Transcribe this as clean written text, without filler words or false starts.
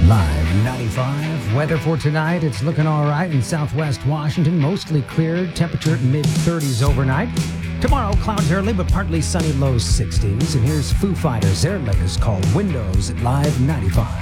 Live 95. Weather for tonight, it's looking all right in southwest Washington. Mostly cleared. Temperature mid-30s overnight. Tomorrow, clouds early, but partly sunny, low 60s. And here's Foo Fighters. Their latest called Windows at Live 95.